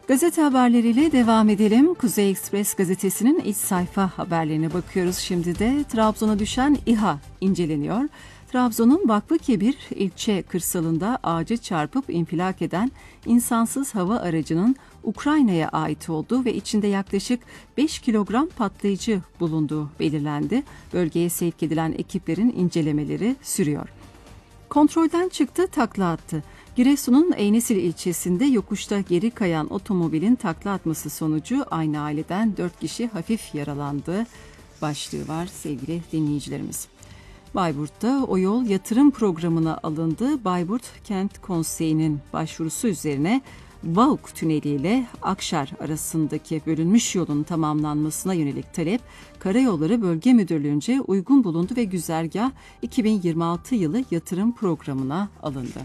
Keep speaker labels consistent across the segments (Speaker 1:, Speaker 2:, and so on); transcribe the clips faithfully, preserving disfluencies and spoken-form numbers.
Speaker 1: Gazete haberleriyle devam edelim. Kuzey Ekspres gazetesinin iç sayfa haberlerine bakıyoruz. Şimdi de Trabzon'a düşen İHA inceleniyor. Trabzon'un Vakfıkebir ilçe kırsalında ağaca çarpıp infilak eden insansız hava aracının Ukrayna'ya ait olduğu ve içinde yaklaşık beş kilogram patlayıcı bulunduğu belirlendi. Bölgeye sevk edilen ekiplerin incelemeleri sürüyor. Kontrolden çıktı, takla attı. Giresun'un Eynesil ilçesinde yokuşta geri kayan otomobilin takla atması sonucu aynı aileden dört kişi hafif yaralandı başlığı var sevgili dinleyicilerimiz. Bayburt'ta o yol yatırım programına alındı. Bayburt Kent Konseyi'nin başvurusu üzerine Vauk Tüneli ile Akşar arasındaki bölünmüş yolun tamamlanmasına yönelik talep Karayolları Bölge Müdürlüğü'nce uygun bulundu ve güzergah iki bin yirmi altı yılı yatırım programına alındı.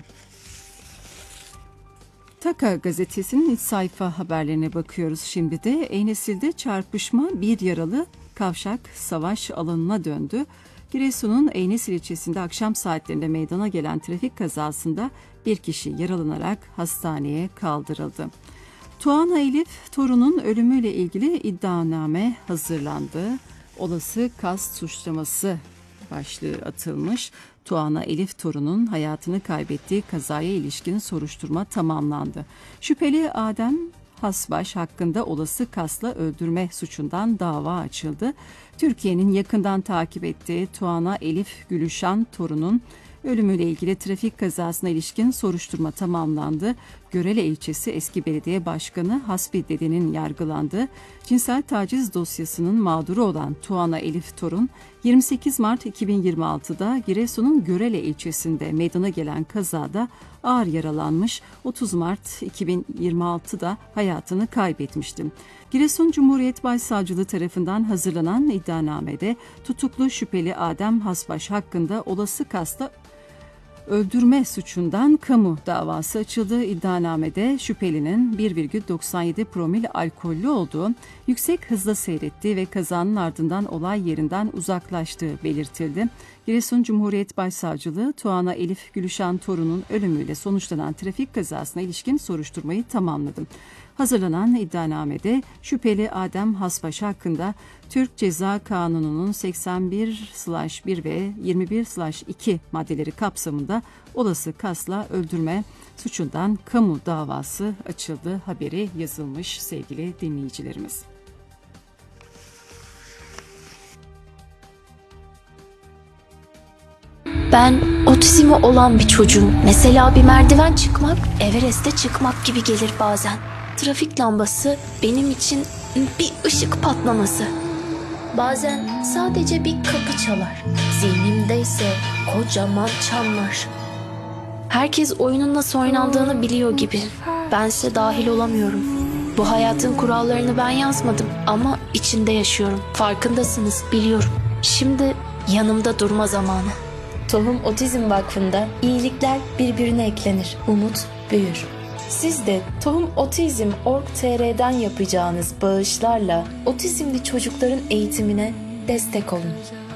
Speaker 1: Taka gazetesinin iç sayfa haberlerine bakıyoruz şimdi de. Eynesil'de çarpışma, bir yaralı, kavşak savaş alanına döndü. Giresun'un Eynesil ilçesinde akşam saatlerinde meydana gelen trafik kazasında bir kişi yaralanarak hastaneye kaldırıldı. Tuana Elif torunun ölümüyle ilgili iddianame hazırlandı. Olası kast suçlaması başlığı atılmış. Tuana Elif torunun hayatını kaybettiği kazaya ilişkin soruşturma tamamlandı. Şüpheli Adem Hasbaş hakkında olası kasla öldürme suçundan dava açıldı. Türkiye'nin yakından takip ettiği Tuana Elif Gülüşan torunun ölümüyle ilgili trafik kazasına ilişkin soruşturma tamamlandı. Görele ilçesi eski belediye başkanı Hasbi Dede'nin yargılandığı cinsel taciz dosyasının mağduru olan Tuana Elif Torun, yirmi sekiz Mart iki bin yirmi altıda Giresun'un Görele ilçesinde meydana gelen kazada ağır yaralanmış, otuz Mart iki bin yirmi altıda hayatını kaybetmişti. Giresun Cumhuriyet Başsavcılığı tarafından hazırlanan iddianamede tutuklu şüpheli Adem Hasbaş hakkında olası kasta öldürme suçundan kamu davası açıldı. İddianamede şüphelinin bir virgül doksan yedi promil alkollü olduğu, yüksek hızla seyrettiği ve kazanın ardından olay yerinden uzaklaştığı belirtildi. Giresun Cumhuriyet Başsavcılığı Tuana Elif Gülüşan torunun ölümüyle sonuçlanan trafik kazasına ilişkin soruşturmayı tamamladı. Hazırlanan iddianamede şüpheli Adem Hasbaş hakkında Türk Ceza Kanunu'nun seksen bir bir ve yirmi bir iki maddeleri kapsamında olası kasla öldürme suçundan kamu davası açıldı. Haberi yazılmış sevgili dinleyicilerimiz.
Speaker 2: Ben otizmi olan bir çocuğum. Mesela bir merdiven çıkmak, Everest'e çıkmak gibi gelir bazen. Trafik lambası benim için bir ışık patlaması. Bazen sadece bir kapı çalar. Zihnimde ise kocaman çanlar. Herkes oyunun nasıl oynandığını biliyor gibi. Bense dahil olamıyorum. Bu hayatın kurallarını ben yazmadım ama içinde yaşıyorum. Farkındasınız, biliyorum. Şimdi yanımda durma zamanı.
Speaker 3: Tohum Otizm Vakfı'nda iyilikler birbirine eklenir, umut büyür. Siz de Tohum Otizm nokta org nokta tr'den yapacağınız bağışlarla otizmli çocukların eğitimine destek olun.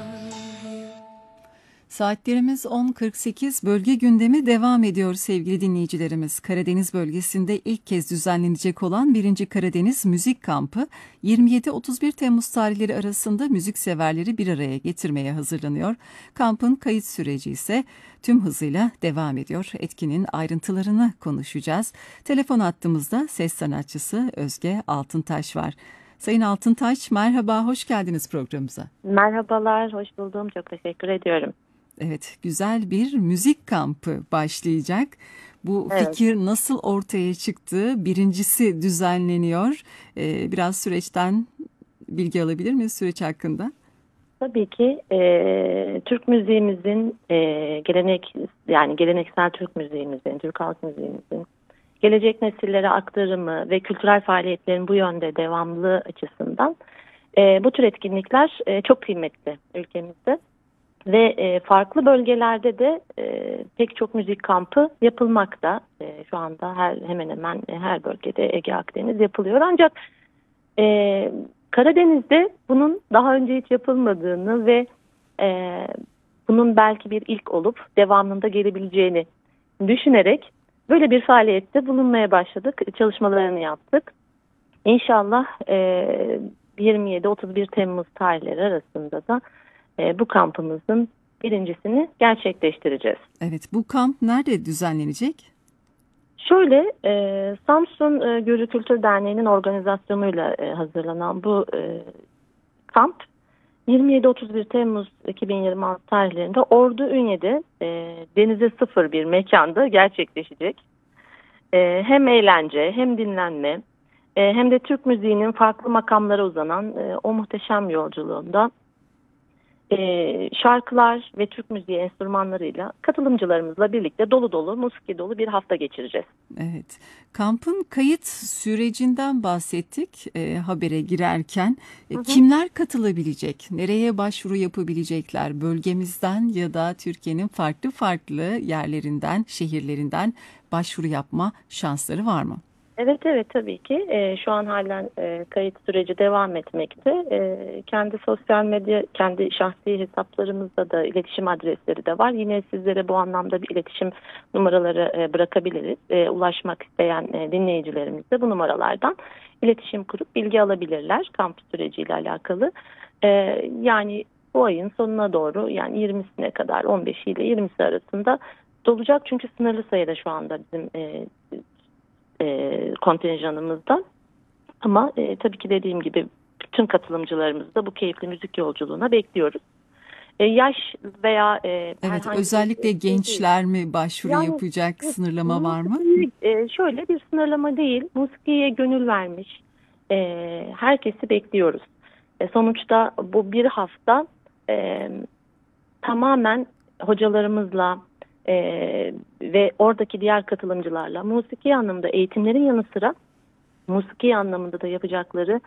Speaker 1: Saatlerimiz on kırk sekiz, bölge gündemi devam ediyor sevgili dinleyicilerimiz. Karadeniz bölgesinde ilk kez düzenlenecek olan birinci Karadeniz Müzik Kampı yirmi yedi otuz bir Temmuz tarihleri arasında müzikseverleri bir araya getirmeye hazırlanıyor. Kampın kayıt süreci ise tüm hızıyla devam ediyor. Etkinin ayrıntılarını konuşacağız. Telefon hattımızda ses sanatçısı Özge Altıntaş var. Sayın Altıntaş, merhaba, hoş geldiniz programımıza.
Speaker 4: Merhabalar, hoş buldum. Çok teşekkür ediyorum.
Speaker 1: Evet, güzel bir müzik kampı başlayacak. Bu
Speaker 4: evet.
Speaker 1: fikir nasıl ortaya çıktı? Birincisi düzenleniyor. Ee, biraz süreçten bilgi alabilir miyiz süreç hakkında?
Speaker 4: Tabii ki e, Türk müziğimizin e, gelenek yani geleneksel Türk müziğimizin, Türk halk müziğimizin gelecek nesillere aktarımı ve kültürel faaliyetlerin bu yönde devamlılığı açısından e, bu tür etkinlikler e, çok kıymetli ülkemizde. Ve e, farklı bölgelerde de e, pek çok müzik kampı yapılmakta. E, şu anda her hemen hemen her bölgede Ege Akdeniz yapılıyor. Ancak e, Karadeniz'de bunun daha önce hiç yapılmadığını ve e, bunun belki bir ilk olup devamında gelebileceğini düşünerek böyle bir faaliyette bulunmaya başladık. Çalışmalarını yaptık. İnşallah e, yirmi yedi otuz bir Temmuz tarihleri arasında da e, bu kampımızın birincisini gerçekleştireceğiz.
Speaker 1: Evet, bu kamp nerede düzenlenecek?
Speaker 4: Şöyle, e, Samsun e, Gürcü Kültür Derneği'nin organizasyonuyla e, hazırlanan bu e, kamp yirmi yedi otuz bir Temmuz iki bin yirmi altı tarihlerinde Ordu Ünye'de e, denize sıfır bir mekanda gerçekleşecek. E, hem eğlence hem dinlenme e, hem de Türk müziğinin farklı makamlara uzanan e, o muhteşem yolculuğunda e, şarkılar ve Türk müziği enstrümanlarıyla katılımcılarımızla birlikte dolu dolu, musiki dolu bir hafta geçireceğiz.
Speaker 1: Evet, kampın kayıt sürecinden bahsettik e, habere girerken. E,
Speaker 4: Hı hı.
Speaker 1: Kimler katılabilecek? Nereye başvuru yapabilecekler? Bölgemizden ya da Türkiye'nin farklı farklı yerlerinden, şehirlerinden başvuru yapma şansları var mı?
Speaker 4: Evet evet tabii ki e, şu an halen e, kayıt süreci devam etmekte. E, kendi sosyal medya, kendi şahsi hesaplarımızda da iletişim adresleri de var. Yine sizlere bu anlamda bir iletişim numaraları e, bırakabiliriz. E, ulaşmak isteyen e, dinleyicilerimiz de bu numaralardan iletişim kurup bilgi alabilirler kamp süreciyle alakalı. E, yani bu ayın sonuna doğru, yani yirmisine kadar, on beşi ile yirmisi arasında dolacak. Çünkü sınırlı sayıda şu anda bizim e, E, kontenjanımızda. Ama e, tabii ki dediğim gibi bütün katılımcılarımızı da bu keyifli müzik yolculuğuna bekliyoruz. E, yaş veya e,
Speaker 1: Evet,
Speaker 4: herhangi
Speaker 1: özellikle
Speaker 4: bir şey
Speaker 1: gençler mi başvuru
Speaker 4: Yani,
Speaker 1: yapacak? Sınırlama var mı?
Speaker 4: değil. E, şöyle bir sınırlama değil. Musikiye gönül vermiş e, herkesi bekliyoruz. E, sonuçta bu bir hafta e, tamamen hocalarımızla Ee, ve oradaki diğer katılımcılarla musiki anlamında eğitimlerin yanı sıra musiki anlamında da yapacakları